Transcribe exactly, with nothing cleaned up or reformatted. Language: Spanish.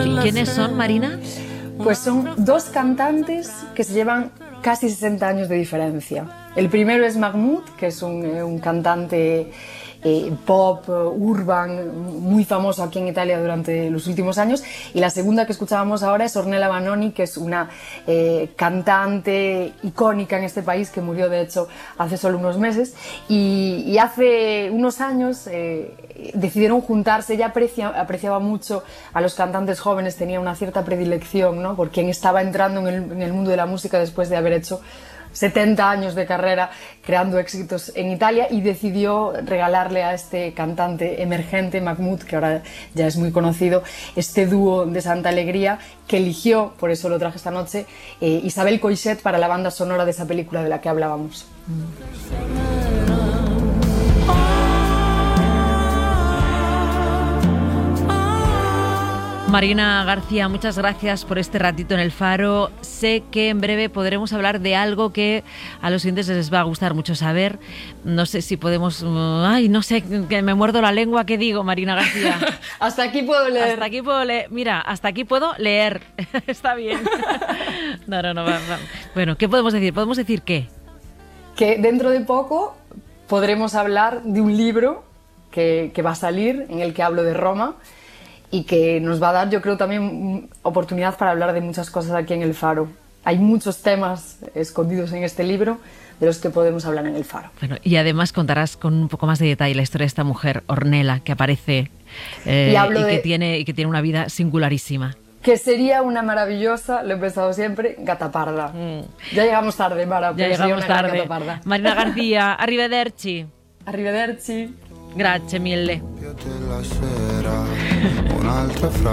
¿Quiénes son, Marina? Pues son dos cantantes que se llevan casi sesenta años de diferencia. El primero es Mahmoud, que es un, un cantante eh, pop, urban, muy famoso aquí en Italia durante los últimos años. Y la segunda que escuchábamos ahora es Ornella Vanoni, que es una eh, cantante icónica en este país, que murió de hecho hace solo unos meses. Y, y hace unos años eh, decidieron juntarse. Ella aprecia, apreciaba mucho a los cantantes jóvenes, tenía una cierta predilección, ¿no?, por quien estaba entrando en el, en el mundo de la música después de haber hecho setenta años de carrera creando éxitos en Italia, y decidió regalarle a este cantante emergente, Mahmoud, que ahora ya es muy conocido, este dúo de Santa Alegría que eligió, por eso lo traje esta noche, eh, Isabel Coixet para la banda sonora de esa película de la que hablábamos. Mm. Marina García, muchas gracias por este ratito en El Faro. Sé que en breve podremos hablar de algo que a los oyentes les va a gustar mucho saber. No sé si podemos... Ay, no sé, que me muerdo la lengua. ¿Qué digo, Marina García? Hasta aquí puedo leer. Hasta aquí puedo leer. Mira, hasta aquí puedo leer. Está bien. No, no, no. Va, va. Bueno, ¿qué podemos decir? ¿Podemos decir qué? Que dentro de poco podremos hablar de un libro que, que va a salir, en el que hablo de Roma, y que nos va a dar, yo creo, también oportunidad para hablar de muchas cosas aquí en El Faro. Hay muchos temas escondidos en este libro de los que podemos hablar en El Faro. Bueno, y además contarás con un poco más de detalle la historia de esta mujer, Ornella, que aparece eh, y, y, que de... tiene, y que tiene una vida singularísima. Que sería una maravillosa, lo he pensado siempre, gata parda. Mm. Ya llegamos tarde, Mara. Ya llegamos tarde. Marina García, arrivederci. Arrivederci. Grazie mille.